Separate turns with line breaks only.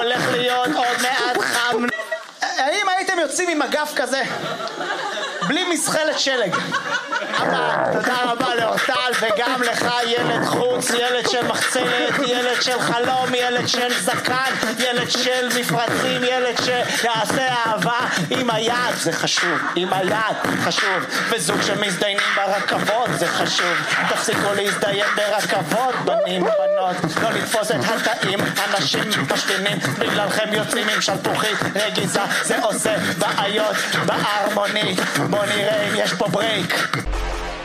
הולך להיות עוד מעט חם. האם הייתם יוצאים עם אגף כזה? בלי מסחלת שלג. אבא, תודה רבה לאורטל, וגם לך ילד חוץ, ילד של מחצלת, ילד של חלום, ילד של זקן, ילד של מפרצים, ילד שיעשה אהבה עם היד, זה חשוב, עם היד חשוב, וזוג שמזדיינים ברכבות זה חשוב, תפסיקו להזדיין ברכבות בנים ובנות, לא לתפוס את התאים, אנשים משתינים, בגללכם יוצאים עם שלפוחית רגיזה, זה עושה בעיות בהרמונית, בוא נראה אם יש פה ברייק.